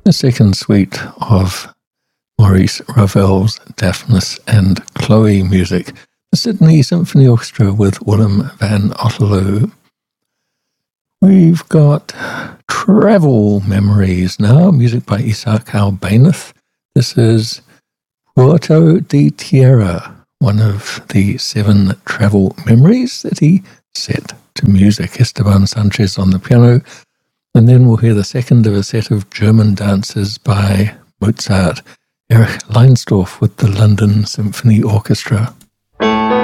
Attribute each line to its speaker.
Speaker 1: The second suite of Maurice Ravel's Daphnis and Chloe music, the Sydney Symphony Orchestra with Willem van Otterloo. We've got Travel Memories now, music by Isaac Albéniz. This is Puerto de Tierra, one of the 7 travel memories that he set to music. Esteban Sanchez on the piano. And then we'll hear the second of a set of German dances by Mozart, Erich Leinsdorf with the London Symphony Orchestra.